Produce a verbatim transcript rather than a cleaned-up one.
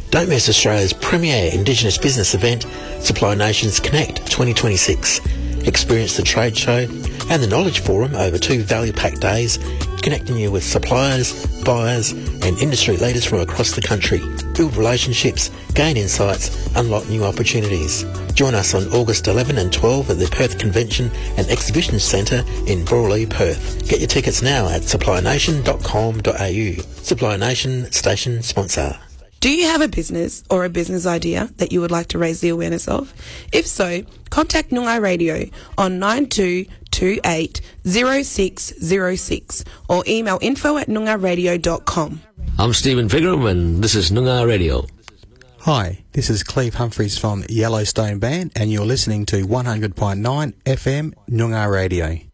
Don't miss Australia's premier Indigenous business event, Supply Nations Connect twenty twenty-six. Experience the trade show and the Knowledge Forum over two value-packed days, connecting you with suppliers, buyers and industry leaders from across the country. Build relationships, gain insights, unlock new opportunities. Join us on August eleventh and twelfth at the Perth Convention and Exhibition Centre in Broorlee, Perth. Get your tickets now at supply nation dot com dot a u. Supply Nation station sponsor. Do you have a business or a business idea that you would like to raise the awareness of? If so, contact Noongar Radio on nine two two eight zero six zero six or email info at noongar radio dot com. I'm Stephen Pigram and this is Noongar Radio. Hi, this is Cleve Humphreys from Yellowstone Band and you're listening to one hundred point nine F M Noongar Radio.